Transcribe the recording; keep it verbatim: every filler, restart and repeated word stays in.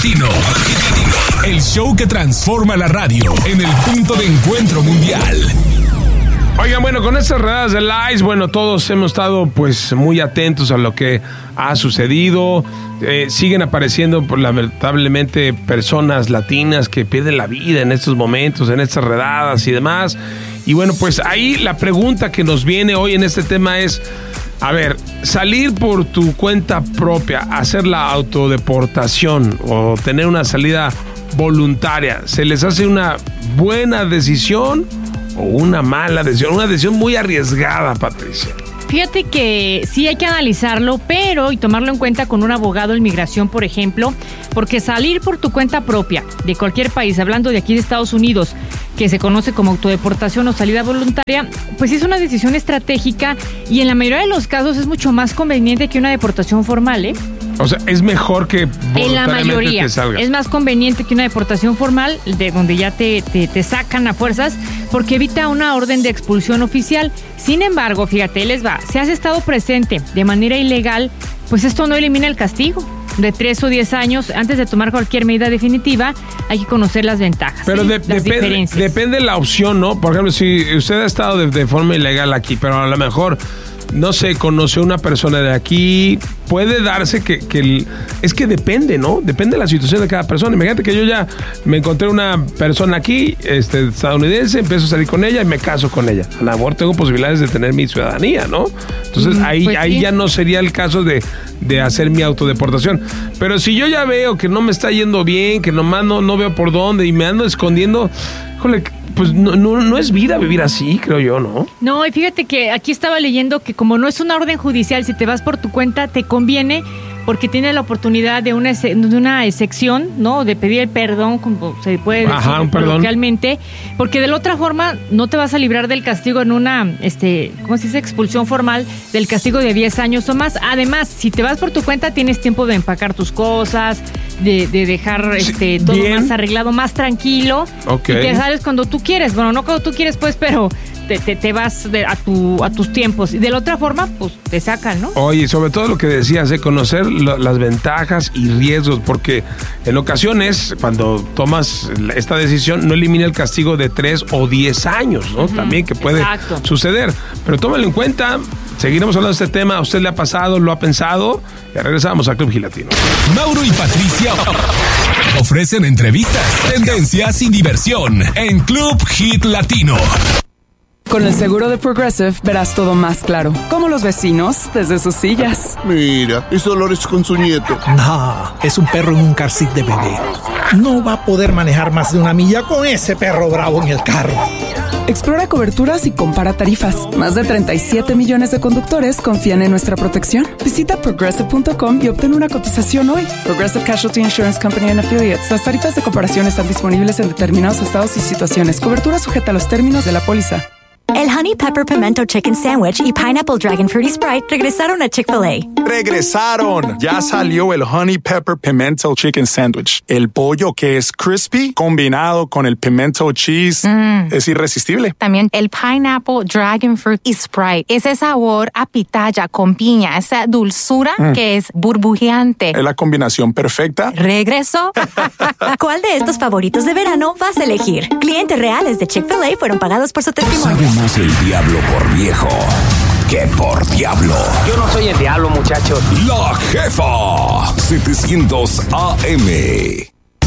Latino. El show que transforma la radio en el punto de encuentro mundial. Oigan, bueno, con estas redadas del ICE, bueno, todos hemos estado pues muy atentos a lo que ha sucedido. Eh, siguen apareciendo pues, lamentablemente personas latinas que pierden la vida en estos momentos, en estas redadas y demás. Y bueno, pues ahí la pregunta que nos viene hoy en este tema es, a ver, salir por tu cuenta propia, hacer la autodeportación o tener una salida voluntaria, ¿se les hace una buena decisión o una mala decisión? Una decisión muy arriesgada, Patricia. Fíjate que sí hay que analizarlo, pero y tomarlo en cuenta con un abogado en migración, por ejemplo, porque salir por tu cuenta propia de cualquier país, hablando de aquí de Estados Unidos, que se conoce como autodeportación o salida voluntaria, pues es una decisión estratégica y en la mayoría de los casos es mucho más conveniente que una deportación formal, ¿eh? O sea, es mejor que voluntariamente en la mayoría te salgas. Es más conveniente que una deportación formal, de donde ya te, te, te sacan a fuerzas, porque evita una orden de expulsión oficial. Sin embargo, fíjate, les va, si has estado presente de manera ilegal, pues esto no elimina el castigo de tres o diez años. Antes de tomar cualquier medida definitiva, hay que conocer las ventajas. Pero ¿sí? de, las depende, diferencias. depende la opción, ¿no? Por ejemplo, si usted ha estado de, de forma ilegal aquí, pero a lo mejor, no sé, conoció una persona de aquí, puede darse que, que el, es que depende, ¿no? Depende de la situación de cada persona. Imagínate que yo ya me encontré una persona aquí, este, estadounidense, empiezo a salir con ella y me caso con ella. A lo mejor tengo posibilidades de tener mi ciudadanía, ¿no? Entonces mm, ahí, pues ahí sí. ya no sería el caso de, de hacer mi autodeportación. Pero si yo ya veo que no me está yendo bien, que nomás no, no veo por dónde y me ando escondiendo, híjole, pues no, no, no es vida vivir así, creo yo, ¿no? No, y fíjate que aquí estaba leyendo que como no es una orden judicial, si te vas por tu cuenta, te conviene porque tienes la oportunidad de una, de una excepción, ¿no? De pedir el perdón, como se puede decir Ajá, un perdón. coloquialmente, porque de la otra forma no te vas a librar del castigo en una, este, ¿cómo se dice? Expulsión formal, del castigo de diez años o más. Además, si te vas por tu cuenta, tienes tiempo de empacar tus cosas, de, de dejar este, todo Bien. más arreglado, más tranquilo. Ok. Y te sales cuando tú quieres. Bueno, no cuando tú quieres, pues, pero te, te, te vas de, a, tu, a tus tiempos. Y de la otra forma, pues, te sacan, ¿no? Oye, sobre todo lo que decías, de conocer lo, las ventajas y riesgos, porque en ocasiones, cuando tomas esta decisión, no elimina el castigo de tres o diez años, ¿no? Uh-huh. También que puede Exacto. suceder. Pero tómalo en cuenta. Seguiremos hablando de este tema. ¿A usted le ha pasado? ¿Lo ha pensado? Y regresamos a Club Hit Latino. Mauro y Patricia ofrecen entrevistas, tendencias y diversión en Club Hit Latino. Con el seguro de Progressive verás todo más claro, como los vecinos desde sus sillas. Mira, es Dolores con su nieto. No, es un perro en un car seat de bebé. No va a poder manejar más de una milla con ese perro bravo en el carro. Explora coberturas y compara tarifas. Más de treinta y siete millones de conductores confían en nuestra protección. Visita progressive punto com y obtén una cotización hoy. Progressive Casualty Insurance Company and Affiliates. Las tarifas de comparación están disponibles en determinados estados y situaciones. Cobertura sujeta a los términos de la póliza. El Honey Pepper Pimento Chicken Sandwich y Pineapple Dragon Fruity Sprite regresaron a Chick-fil-A. ¡Regresaron! Ya salió el Honey Pepper Pimento Chicken Sandwich. El pollo que es crispy combinado con el pimento cheese mm. es irresistible. También el Pineapple Dragon Fruit y Sprite. Ese sabor a pitaya con piña, esa dulzura mm. que es burbujeante. Es la combinación perfecta. ¿Regresó? ¿Cuál de estos favoritos de verano vas a elegir? Clientes reales de Chick-fil-A fueron pagados por su testimonio. Más el diablo por viejo que por diablo. Yo no soy el diablo, muchachos. La Jefa setecientos A M.